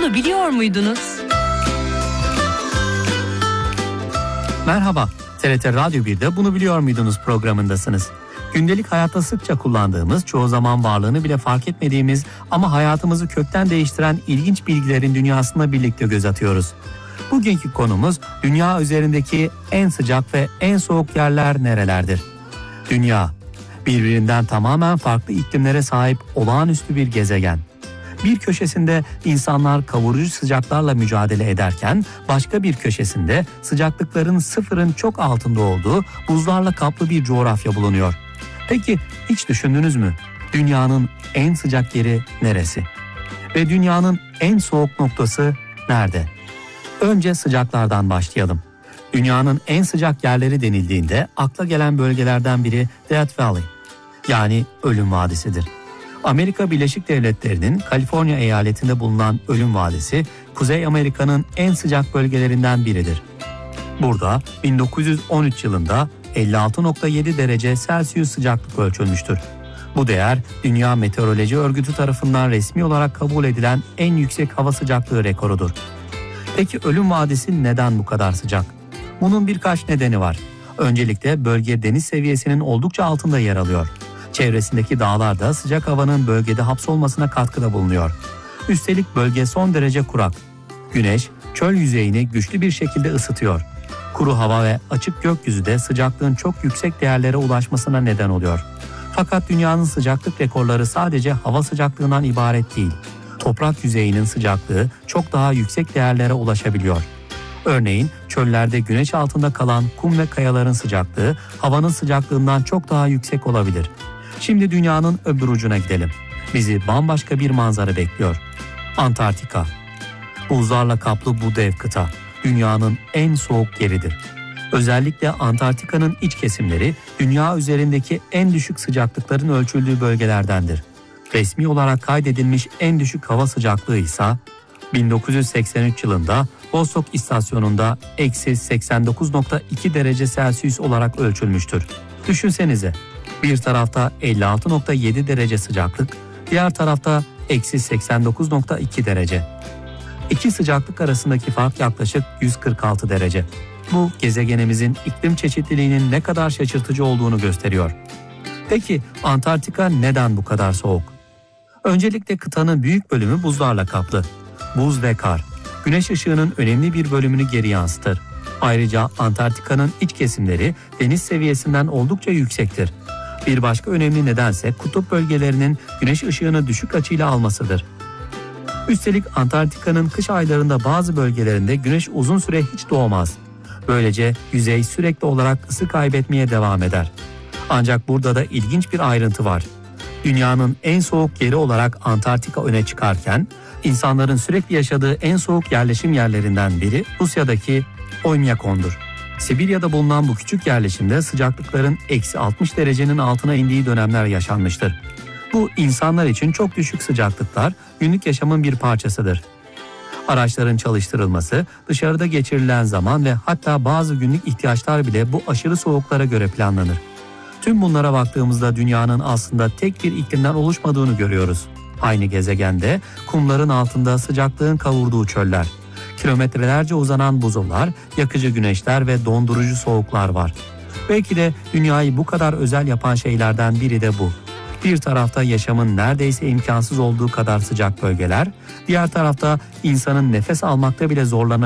Bunu biliyor muydunuz? Merhaba, TRT Radyo 1'de Bunu Biliyor Muydunuz programındasınız. Gündelik hayatta sıkça kullandığımız, çoğu zaman varlığını bile fark etmediğimiz ama hayatımızı kökten değiştiren ilginç bilgilerin dünyasına birlikte göz atıyoruz. Bugünkü konumuz dünya üzerindeki en sıcak ve en soğuk yerler nerelerdir? Dünya, birbirinden tamamen farklı iklimlere sahip olağanüstü bir gezegen. Bir köşesinde insanlar kavurucu sıcaklarla mücadele ederken başka bir köşesinde sıcaklıkların sıfırın çok altında olduğu buzlarla kaplı bir coğrafya bulunuyor. Peki hiç düşündünüz mü? Dünyanın en sıcak yeri neresi? Ve dünyanın en soğuk noktası nerede? Önce sıcaklardan başlayalım. Dünyanın en sıcak yerleri denildiğinde akla gelen bölgelerden biri Death Valley, yani Ölüm Vadisi'dir. Amerika Birleşik Devletleri'nin Kaliforniya eyaletinde bulunan Ölüm Vadisi, Kuzey Amerika'nın en sıcak bölgelerinden biridir. Burada 1913 yılında 56,7 derece Celsius sıcaklık ölçülmüştür. Bu değer Dünya Meteoroloji Örgütü tarafından resmi olarak kabul edilen en yüksek hava sıcaklığı rekorudur. Peki Ölüm Vadisi neden bu kadar sıcak? Bunun birkaç nedeni var. Öncelikle bölge deniz seviyesinin oldukça altında yer alıyor. Çevresindeki dağlar da sıcak havanın bölgede hapsolmasına katkıda bulunuyor. Üstelik bölge son derece kurak. Güneş, çöl yüzeyini güçlü bir şekilde ısıtıyor. Kuru hava ve açık gökyüzü de sıcaklığın çok yüksek değerlere ulaşmasına neden oluyor. Fakat dünyanın sıcaklık rekorları sadece hava sıcaklığından ibaret değil. Toprak yüzeyinin sıcaklığı çok daha yüksek değerlere ulaşabiliyor. Örneğin çöllerde güneş altında kalan kum ve kayaların sıcaklığı havanın sıcaklığından çok daha yüksek olabilir. Şimdi dünyanın öbür ucuna gidelim. Bizi bambaşka bir manzara bekliyor. Antarktika. Buzlarla kaplı bu dev kıta dünyanın en soğuk yeridir. Özellikle Antarktika'nın iç kesimleri dünya üzerindeki en düşük sıcaklıkların ölçüldüğü bölgelerdendir. Resmi olarak kaydedilmiş en düşük hava sıcaklığı ise 1983 yılında Vostok istasyonunda eksi 89,2 derece Celsius olarak ölçülmüştür. Düşünsenize, bir tarafta 56,7 derece sıcaklık, diğer tarafta eksi 89,2 derece. İki sıcaklık arasındaki fark yaklaşık 146 derece. Bu gezegenimizin iklim çeşitliliğinin ne kadar şaşırtıcı olduğunu gösteriyor. Peki Antarktika neden bu kadar soğuk? Öncelikle kıtanın büyük bölümü buzlarla kaplı. Buz ve kar, güneş ışığının önemli bir bölümünü geri yansıtır. Ayrıca Antarktika'nın iç kesimleri deniz seviyesinden oldukça yüksektir. Bir başka önemli nedense kutup bölgelerinin güneş ışığını düşük açıyla almasıdır. Üstelik Antarktika'nın kış aylarında bazı bölgelerinde güneş uzun süre hiç doğmaz. Böylece yüzey sürekli olarak ısı kaybetmeye devam eder. Ancak burada da ilginç bir ayrıntı var. Dünyanın en soğuk yeri olarak Antarktika öne çıkarken, insanların sürekli yaşadığı en soğuk yerleşim yerlerinden biri Rusya'daki Oymyakon'dur. Sibirya'da bulunan bu küçük yerleşimde sıcaklıkların eksi 60 derecenin altına indiği dönemler yaşanmıştır. Bu insanlar için çok düşük sıcaklıklar günlük yaşamın bir parçasıdır. Araçların çalıştırılması, dışarıda geçirilen zaman ve hatta bazı günlük ihtiyaçlar bile bu aşırı soğuklara göre planlanır. Tüm bunlara baktığımızda dünyanın aslında tek bir iklimden oluşmadığını görüyoruz. Aynı gezegende kumların altında sıcaklığın kavurduğu çöller, kilometrelerce uzanan buzullar, yakıcı güneşler ve dondurucu soğuklar var. Belki de dünyayı bu kadar özel yapan şeylerden biri de bu. Bir tarafta yaşamın neredeyse imkansız olduğu kadar sıcak bölgeler, diğer tarafta insanın nefes almakta bile zorlanabildiği